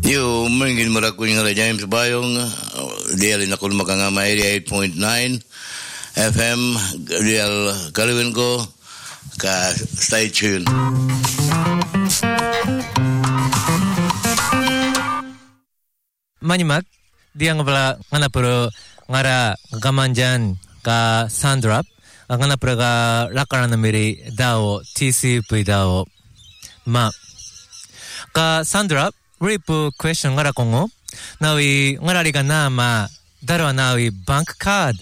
Yo, mungkin meraku yung James Bayong, dialin ako makangama area 8.9 FM, dial kalawin ko, ka stay tuned. Manimak, dia ngabla nganapuro ngara gamanjan ka sandrap, nganapuro ka lakaran namiri dao TCP dao ma ka sandrap Rip question ngara kongo nawi ngarari ka na ma daro nawi bank card